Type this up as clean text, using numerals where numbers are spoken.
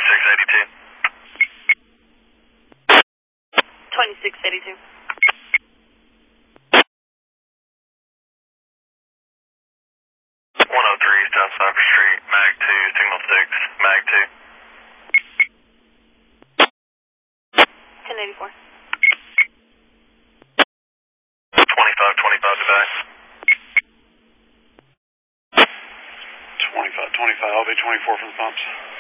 2682. 2682. 103 South Cypress Street, Mag 2, Signal 6, Mag 2. 1084. 2525 to back. 2525, I'll be 24 from the pumps.